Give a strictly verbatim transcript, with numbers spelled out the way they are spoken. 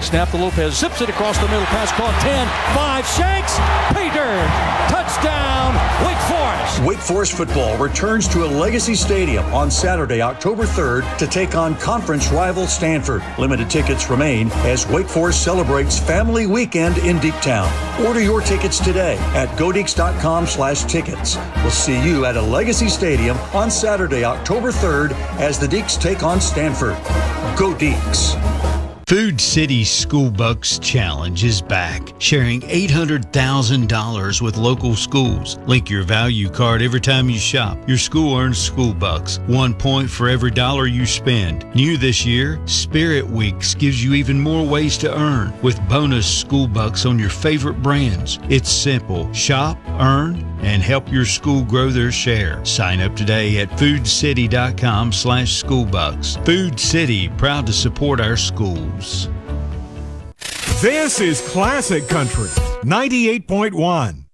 snap to Lopez. Zips it across the middle. Pass caught. ten, five, Shanks. Pater. Touchdown, Wake Forest. Wake Forest football returns to Legacy Stadium on Saturday, October third to take on conference rival Stanford. Limited tickets remain as Wake Forest celebrates Family Weekend in Deeptown. Order your tickets today at godeeks.com slash tickets. We'll see you at a Legacy Stadium on Saturday, October third as the Deeks take on Stanford. Go Deeks. Food City School Bucks Challenge is back, sharing eight hundred thousand dollars with local schools. Link your value card every time you shop. Your school earns school bucks, one point for every dollar you spend. New this year, Spirit Weeks gives you even more ways to earn with bonus school bucks on your favorite brands. It's simple. Shop, earn, and help your school grow their share. Sign up today at foodcity.com slash schoolbucks. Food City, proud to support our schools. This is Classic Country ninety-eight point one.